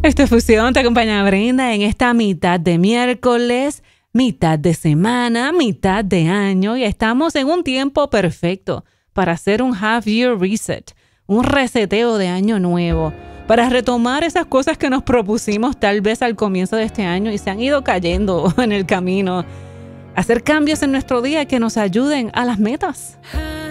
Esta fusión te acompaña Brenda en esta mitad de miércoles, mitad de semana, mitad de año y estamos en un tiempo perfecto para hacer un half year reset, un reseteo de año nuevo, para retomar esas cosas que nos propusimos tal vez al comienzo de este año y se han ido cayendo en el camino, hacer cambios en nuestro día que nos ayuden a las metas.